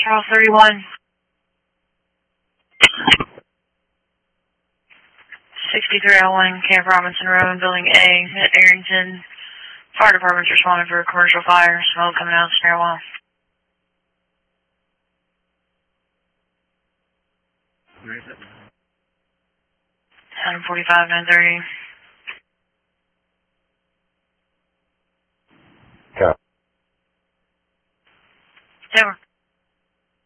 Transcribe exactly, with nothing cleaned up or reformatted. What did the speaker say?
Charles thirty-one. sixty-three oh one, Camp Robinson Road, Building A, at Arrington. Fire department's responding for a commercial fire. Smoke coming out of the stairwell. Where is it? one forty-five, nine thirty. Okay. Over.